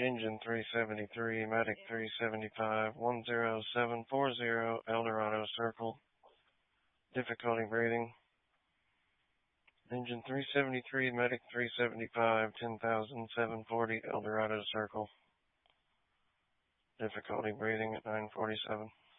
Engine 373, Medic 375, 10740, Eldorado Circle. Difficulty breathing. Engine 373, Medic 375, 10,740, Eldorado Circle. Difficulty breathing at 947.